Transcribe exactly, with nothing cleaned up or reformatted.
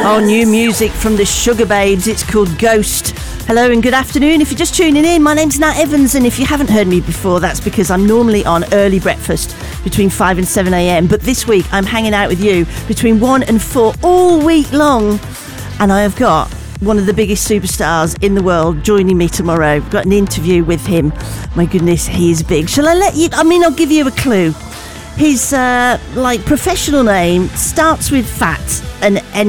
Oh, new music from the Sugar Babes. It's called Ghost. Hello and good afternoon. If you're just tuning in, my name's Nat Evans, and if you haven't heard me before, that's because I'm normally on early breakfast between five and seven a.m. But this week, I'm hanging out with you between one and four all week long. And I have got one of the biggest superstars in the world joining me tomorrow. I've got an interview with him. My goodness, he is big. Shall I let you... I mean, I'll give you a clue. His, uh, like, professional name starts with fat and ends